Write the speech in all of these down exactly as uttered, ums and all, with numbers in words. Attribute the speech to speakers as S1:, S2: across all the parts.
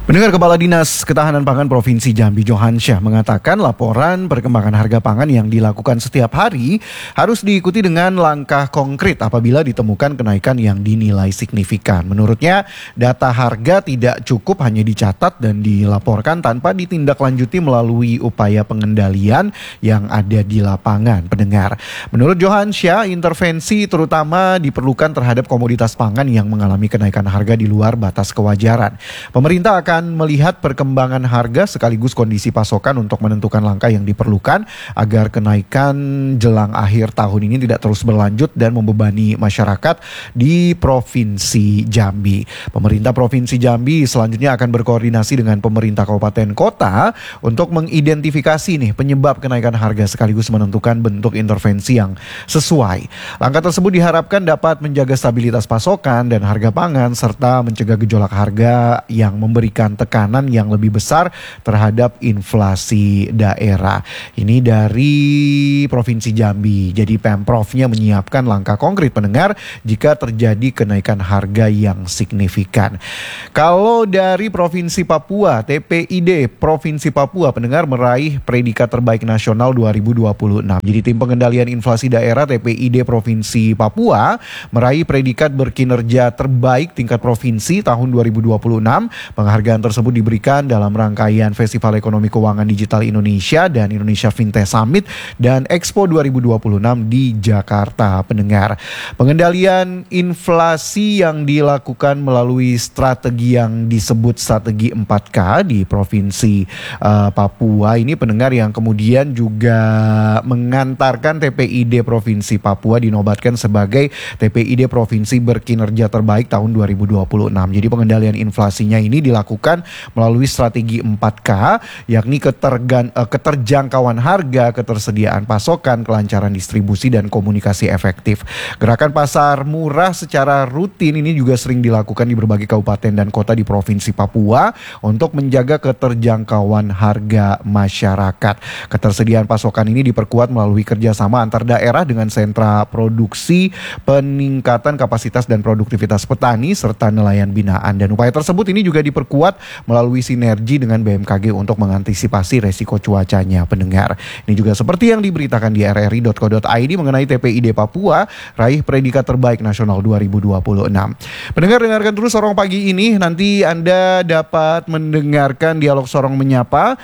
S1: Pendengar, Kepala Dinas Ketahanan Pangan Provinsi Jambi Johansyah mengatakan laporan perkembangan harga pangan yang dilakukan setiap hari harus diikuti dengan langkah konkret apabila ditemukan kenaikan yang dinilai signifikan. Menurutnya, data harga tidak cukup hanya dicatat dan dilaporkan tanpa ditindaklanjuti melalui upaya pengendalian yang ada di lapangan. Pendengar, menurut Johansyah, intervensi terutama diperlukan terhadap komoditas pangan yang mengalami kenaikan harga di luar batas kewajaran. Pemerintah akan melihat perkembangan harga sekaligus kondisi pasokan untuk menentukan langkah yang diperlukan agar kenaikan jelang akhir tahun ini tidak terus berlanjut dan membebani masyarakat di Provinsi Jambi. Pemerintah Provinsi Jambi selanjutnya akan berkoordinasi dengan pemerintah kabupaten kota untuk mengidentifikasi nih penyebab kenaikan harga sekaligus menentukan bentuk intervensi yang sesuai. Langkah tersebut diharapkan dapat menjaga stabilitas pasokan dan harga pangan serta mencegah gejolak harga yang memberikan tekanan yang lebih besar terhadap inflasi daerah. Ini dari Provinsi Jambi. Jadi Pemprovnya menyiapkan langkah konkret, pendengar, jika terjadi kenaikan harga yang signifikan. Kalau dari Provinsi Papua, T P I D Provinsi Papua, pendengar, meraih predikat terbaik nasional dua ribu dua puluh enam. Jadi tim pengendalian inflasi daerah T P I D Provinsi Papua meraih predikat berkinerja terbaik tingkat provinsi tahun dua ribu dua puluh enam. Penghargaan tersebut diberikan dalam rangkaian Festival Ekonomi Keuangan Digital Indonesia dan Indonesia Fintech Summit dan Expo dua ribu dua puluh enam di Jakarta. Pendengar, pengendalian inflasi yang dilakukan melalui strategi yang disebut strategi empat K di Provinsi uh, Papua ini, pendengar, yang kemudian juga mengantarkan T P I D Provinsi Papua dinobatkan sebagai T P I D Provinsi berkinerja terbaik tahun dua ribu dua puluh enam. Jadi pengendalian inflasinya ini dilakukan melalui strategi empat K, yakni ketergan, uh, keterjangkauan harga, ketersediaan pasokan, kelancaran distribusi, dan komunikasi efektif. Gerakan pasar murah secara rutin ini juga sering dilakukan di berbagai kabupaten dan kota di Provinsi Papua untuk menjaga keterjangkauan harga masyarakat. Ketersediaan pasokan ini diperkuat melalui kerjasama antar daerah dengan sentra produksi, peningkatan kapasitas dan produktivitas petani, serta nelayan binaan. Dan upaya tersebut ini juga diperkuat melalui sinergi dengan B M K G untuk mengantisipasi resiko cuacanya, pendengar. Ini juga seperti yang diberitakan di r r i dot co dot i d mengenai T P I D Papua raih predikat terbaik nasional dua ribu dua puluh enam. Pendengar, dengarkan terus Sorong Pagi ini, nanti Anda dapat mendengarkan dialog Sorong Menyapa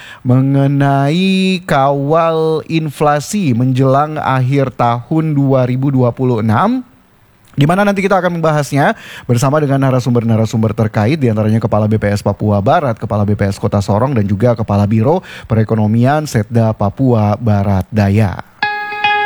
S1: mengenai kawal inflasi menjelang akhir tahun dua ribu dua puluh enam. Di mana nanti kita akan membahasnya bersama dengan narasumber-narasumber terkait, diantaranya Kepala B P S Papua Barat, Kepala B P S Kota Sorong, dan juga Kepala Biro Perekonomian Setda Papua Barat Daya.